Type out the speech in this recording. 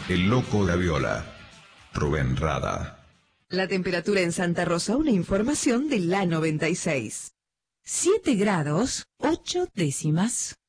El Loco Gaviola, Rubén Rada. La temperatura en Santa Rosa, una información de la 96. 7 grados, 8 décimas.